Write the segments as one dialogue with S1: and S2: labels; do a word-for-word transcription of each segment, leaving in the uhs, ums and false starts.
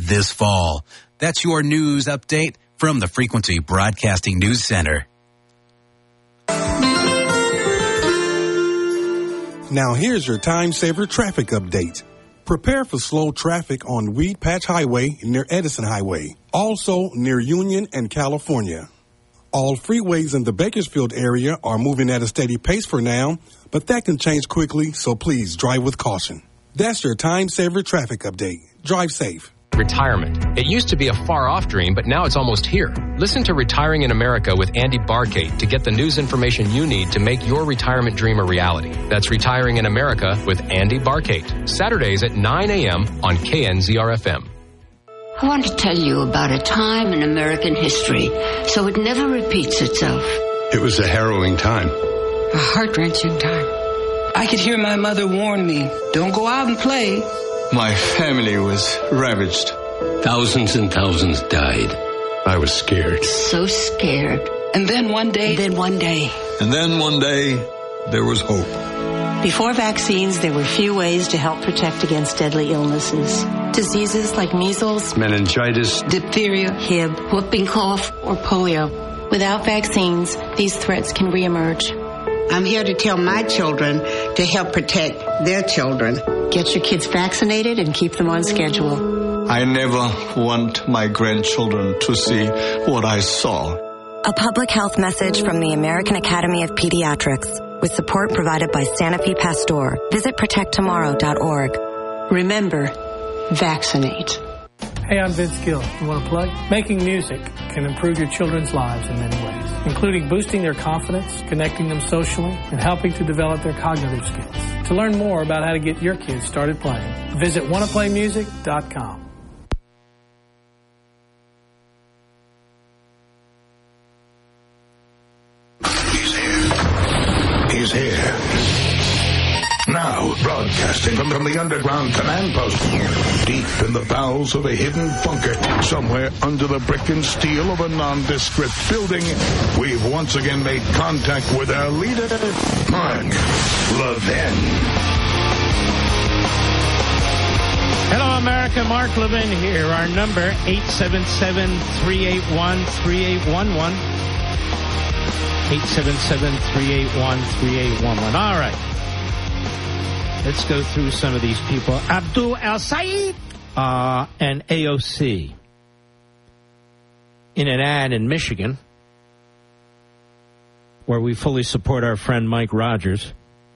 S1: this fall. That's your news update from the Frequency Broadcasting News Center.
S2: Now here's your time saver traffic update. Prepare for slow traffic on Weed Patch Highway near Edison Highway, also near Union and California. All freeways in the Bakersfield area are moving at a steady pace for now, but that can change quickly, so please drive with caution. That's your time saver traffic update. Drive safe.
S3: Retirement. It used to be a far-off dream, but now it's almost here. Listen to Retiring in America with Andy Barkate to get the news information you need to make your retirement dream a reality. That's Retiring in America with Andy Barkate. Saturdays at nine a.m. on K N Z R F M.
S4: I want to tell you about a time in American history so it never repeats itself.
S5: It was a harrowing time.
S6: A heart-wrenching time. I could hear my mother warn me, don't go out and play.
S5: My family was ravaged.
S7: Thousands and thousands died.
S5: I was scared.
S4: So scared.
S6: And then one day...
S4: Then one day...
S8: And then one day, there was hope.
S9: Before vaccines, there were few ways to help protect against deadly illnesses. Diseases like measles,
S5: meningitis,
S6: diphtheria,
S9: H I V,
S4: whooping cough,
S9: or polio. Without vaccines, these threats can reemerge.
S10: I'm here to tell my children to help protect their children.
S9: Get your kids vaccinated and keep them on schedule.
S8: I never want my grandchildren to see what I saw.
S11: A public health message from the American Academy of Pediatrics with support provided by Sanofi Pasteur. Visit protect tomorrow dot org.
S9: Remember, vaccinate.
S12: Hey, I'm Vince Gill. You want to plug? Making music can improve your children's lives in many ways, including boosting their confidence, connecting them socially, and helping to develop their cognitive skills. To learn more about how to get your kids started playing, visit wanna play music dot com.
S13: He's here. He's here. Now, broadcasting from, from the underground command post, deep in the bowels of a hidden bunker, somewhere under the brick and steel of a nondescript building, we've once again made contact with our leader, Mark Levin.
S14: Hello, America. Mark Levin here. Our number, eight seven seven, three eight one, three eight one one. eight seven seven, three eight one, three eight one one. All right. Let's go through some of these people. Abdul El-Sayed uh, and A O C. In an ad in Michigan, where we fully support our friend Mike Rogers.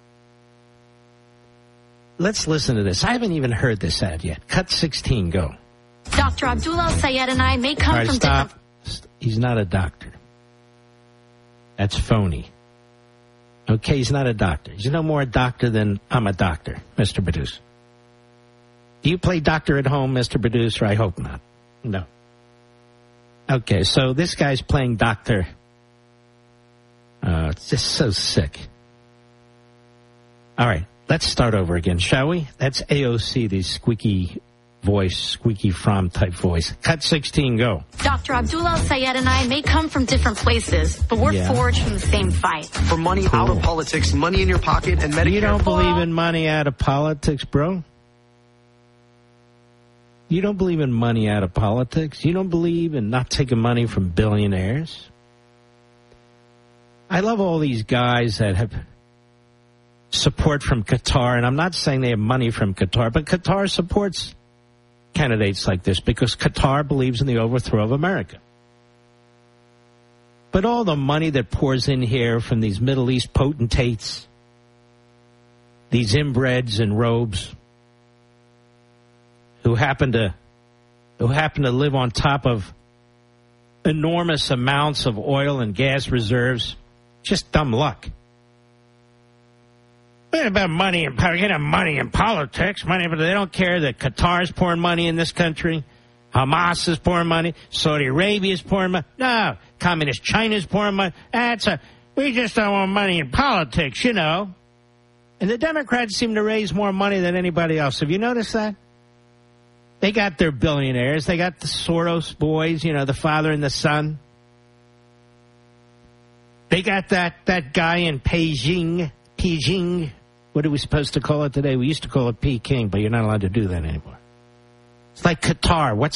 S14: Let's listen to this. I haven't even heard this ad yet. Cut sixteen, go.
S15: Doctor Abdul El-Sayed and I may come
S14: All right,
S15: from
S14: stop.
S15: different...
S14: He's not a doctor. That's phony. Okay, he's not a doctor. He's no more a doctor than I'm a doctor, Mister Producer. Do you play doctor at home, Mister Producer? I hope not. No. Okay, so this guy's playing doctor. Uh, it's just so sick. All right, let's start over again, shall we? That's A O C, the squeaky voice, squeaky from type voice. Cut sixteen, go.
S15: Doctor Abdul El-Sayed and I may come from different places, but we're
S14: Yeah.
S15: forged from the same fight.
S16: For money cool. out of politics, money in your pocket, and Medicare.
S14: You don't believe in money out of politics, bro? You don't believe in money out of politics? You don't believe in not taking money from billionaires? I love all these guys that have support from Qatar, and I'm not saying they have money from Qatar, but Qatar supports candidates like this because Qatar believes in the overthrow of America. But all the money that pours in here from these Middle East potentates, these inbreds in robes, who happen to who happen to live on top of enormous amounts of oil and gas reserves, just dumb luck. What about money and power? You can have money in politics, money, but they don't care that Qatar's pouring money in this country, Hamas is pouring money, Saudi Arabia is pouring money. No, Communist China's pouring money. That's a, we just don't want money in politics, you know. And the Democrats seem to raise more money than anybody else. Have you noticed that? They got their billionaires. They got the Soros boys, you know, the father and the son. They got that, that guy in Beijing, Beijing. What are we supposed to call it today? We used to call it Peking, but you're not allowed to do that anymore. It's like Qatar. What's